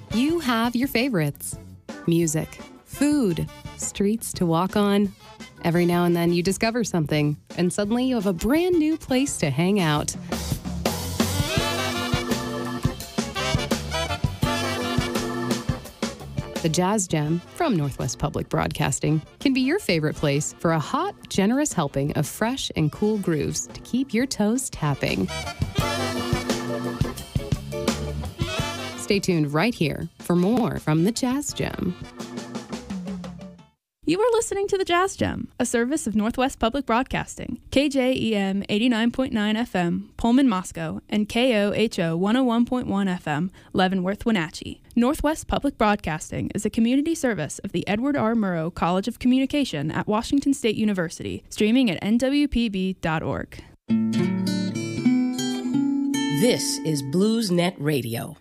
You have your favorites. Music, food, streets to walk on. Every now and then you discover something, and suddenly you have a brand new place to hang out. The Jazz Gem from Northwest Public Broadcasting can be your favorite place for a hot, generous helping of fresh and cool grooves to keep your toes tapping. Stay tuned right here for more from the Jazz Gem. You are listening to the Jazz Gem, a service of Northwest Public Broadcasting, KJEM 89.9 FM, Pullman, Moscow, and KOHO 101.1 FM, Leavenworth, Wenatchee. Northwest Public Broadcasting is a community service of the Edward R. Murrow College of Communication at Washington State University, streaming at nwpb.org. This is BluesNet Radio.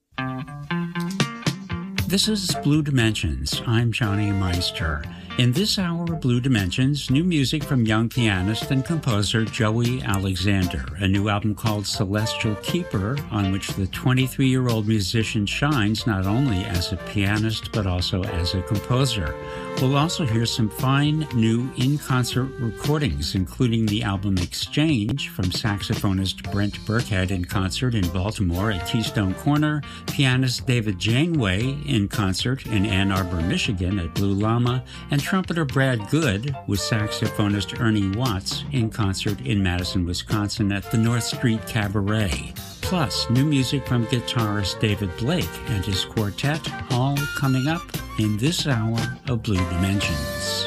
This is Blue Dimensions. I'm Johnny Meister. In this hour of Blue Dimensions, new music from young pianist and composer Joey Alexander, a new album called Celestial Keeper, on which the 23-year-old musician shines not only as a pianist but also as a composer. We'll also hear some fine new in-concert recordings, including the album Exchange from saxophonist Brent Burkhead in concert in Baltimore at Keystone Corner, pianist David Janeway in concert in Ann Arbor, Michigan at Blue Llama, and trumpeter Brad Good with saxophonist Ernie Watts in concert in Madison, Wisconsin at the North Street Cabaret. Plus, new music from guitarist David Blake and his quartet, all coming up in this hour of Blue Dimensions.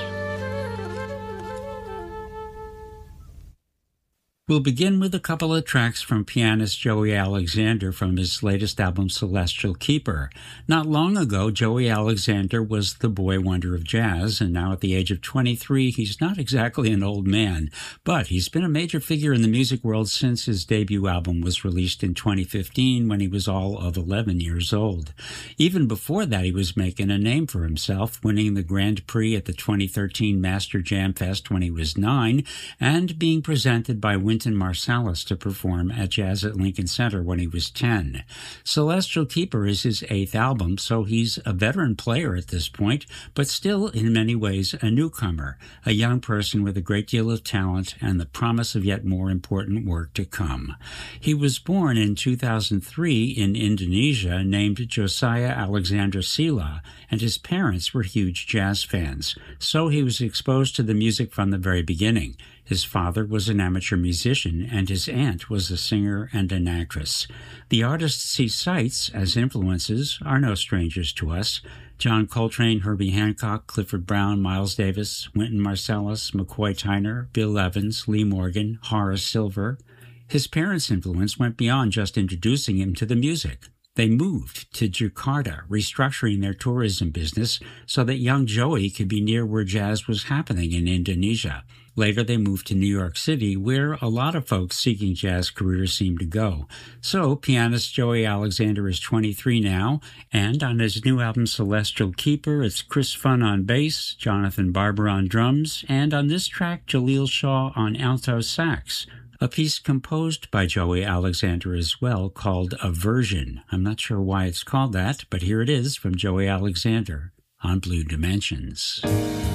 We'll begin with a couple of tracks from pianist Joey Alexander from his latest album, Celestial Keeper. Not long ago, Joey Alexander was the boy wonder of jazz, and now at the age of 23, he's not exactly an old man, but he's been a major figure in the music world since his debut album was released in 2015 when he was all of 11 years old. Even before that, he was making a name for himself, winning the Grand Prix at the 2013 Master Jam Fest when he was 9, and being presented by Wynton Marsalis to perform at Jazz at Lincoln Center when he was 10. Celestial Keeper is his 8th album, so he's a veteran player at this point, but still in many ways a newcomer, a young person with a great deal of talent and the promise of yet more important work to come. He was born in 2003 in Indonesia, named Josiah Alexander Sila, and his parents were huge jazz fans, so he was exposed to the music from the very beginning. His father was an amateur musician, and his aunt was a singer and an actress. The artists he cites as influences are no strangers to us. John Coltrane, Herbie Hancock, Clifford Brown, Miles Davis, Wynton Marsalis, McCoy Tyner, Bill Evans, Lee Morgan, Horace Silver. His parents' influence went beyond just introducing him to the music. They moved to Jakarta, restructuring their tourism business so that young Joey could be near where jazz was happening in Indonesia. Later, they moved to New York City, where a lot of folks seeking jazz careers seem to go. So, pianist Joey Alexander is 23 now, and on his new album Celestial Keeper, it's Chris Funn on bass, Jonathan Barber on drums, and on this track, Jaleel Shaw on alto sax. A piece composed by Joey Alexander as well, called Aversion. I'm not sure why it's called that, but here it is from Joey Alexander on Blue Dimensions.